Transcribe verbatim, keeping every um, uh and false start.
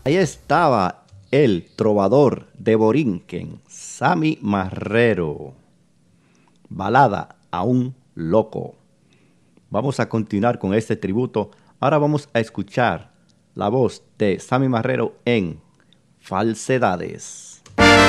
Ahí estaba el trovador de Borinquen, Sammy Marrero. Balada a un loco. Vamos a continuar con este tributo. Ahora vamos a escuchar la voz de Sammy Marrero en Falsedades.